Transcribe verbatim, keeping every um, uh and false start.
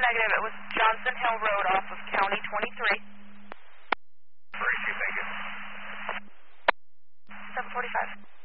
Negative. It was Johnson Hill Road off of County twenty-three. Where did you make it? seven forty-five.